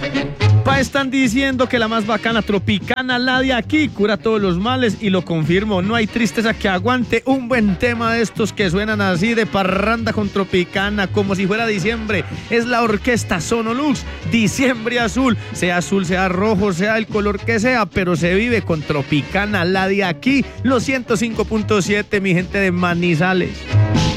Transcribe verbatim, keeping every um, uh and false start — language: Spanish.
Pa, están diciendo que la más bacana Tropicana, la de aquí, cura todos los males y lo confirmo. No hay tristeza que aguante un buen tema de estos que suenan así de parranda con Tropicana, como si fuera diciembre. Es la orquesta Sonolux, Diciembre Azul, sea azul, sea rojo, sea el color que sea, pero se vive con Tropicana, la de aquí, los ciento cinco punto siete, mi gente de Manizales.